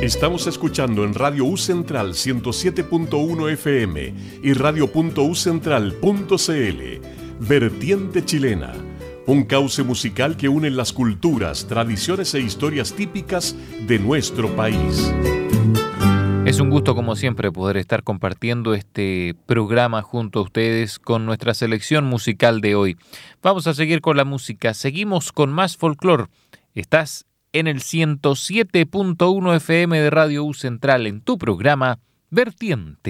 Estamos escuchando en Radio U Central 107.1 FM y radio.ucentral.cl, Vertiente Chilena, un cauce musical que une las culturas, tradiciones e historias típicas de nuestro país. Es un gusto, como siempre, poder estar compartiendo este programa junto a ustedes con nuestra selección musical de hoy. Vamos a seguir con la música. Seguimos con más folclore. Estás en el 107.1 FM de Radio U Central en tu programa Vertiente.